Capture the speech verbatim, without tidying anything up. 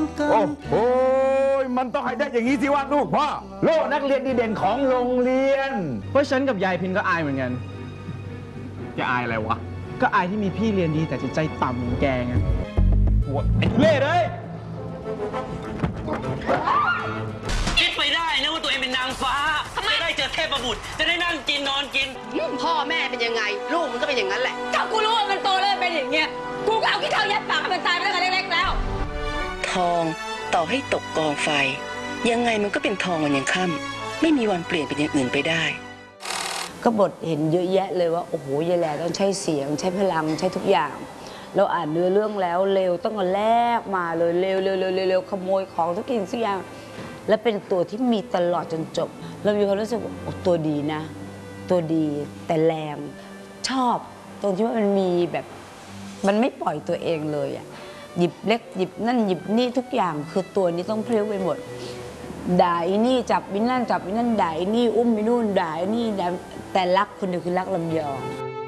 โอ้โหมันต้องให้ได้อย่างนี้สิวะลูกพ่อโล่นักเรียนดีเด่นของโรงเรียนเพราะฉันกับยายพินก็อายเหมือนกันจะอายอะไรวะก็อายที่มีพี่เรียนดีแต่จิตใจต่ำอย่างแกไงไอ้ทุเล่เลยคิดไปได้นะว่าตัวเองเป็นนางฟ้าจะได้เจอเทพบุตรจะได้นั่งกินนอนกินพ่อแม่เป็นยังไงลูกมันก็เป็นอย่างนั้นแหละถ้ากูรู้ว่ามันโตแล้วเป็นอย่างเงี้ยกูก็เอาขี้เถ้ายัดปากให้มันตายไปตั้งแต่เล็กๆแล้วทองต่อให้ตกกองไฟยังไงมันก็เป็นทองวันยังค่ำไม่มีวันเปลี่ยนเป็นอย่างอื่นไปได้ก็บทเห็นเยอะแยะเลยว่าโอ้โหยายแหล่ต้องใช้เสียงใช้พลังใช้ทุกอย่างเราอ่านเนื้อเรื่องแล้วเร็วต้องมาแลกมาเลยเร็วเร็วเร็วเร็วขโมยของทุกสิ่งทุกอย่างและเป็นตัวที่มีตลอดจนจบเรามีความรู้สึกว่าโอ้ตัวดีนะตัวดีแต่แรงชอบตรงที่ว่ามันมีแบบมันไม่ปล่อยตัวเองเลยอ่ะหยิบเล็กหยิบนั่นหยิบนี่ทุกอย่างคือตัวนี้ต้องเพลิ้วไปหมดด่าอีนี่จับอีนั่นจับอีนั่นด่าอีนี่อุ้มอีนู่นด่าอีนี่แต่รักคนเดียวคือรักลำยอง